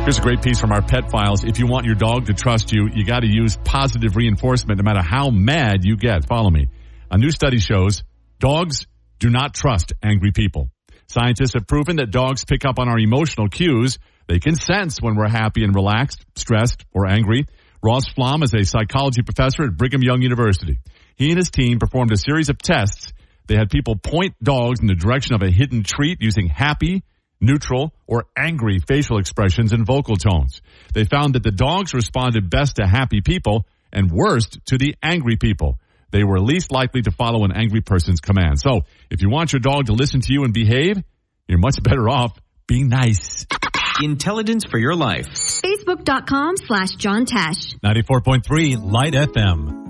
Here's a great piece from our Pet Files. If you want your dog to trust you, you got to use positive reinforcement no matter how mad you get. Follow me. A new study shows dogs do not trust angry people. Scientists have proven that dogs pick up on our emotional cues. They can sense when we're happy and relaxed, stressed, or angry. Ross Flom is a psychology professor at Brigham Young University. He and his team performed a series of tests. They had people point dogs in the direction of a hidden treat using happy, neutral, or angry facial expressions and vocal tones. They found that the dogs responded best to happy people and worst to the angry people. They were least likely to follow an angry person's command. So, if you want your dog to listen to you and behave, you're much better off being nice. Intelligence for your life. Facebook.com/John Tesh. 94.3 Light FM.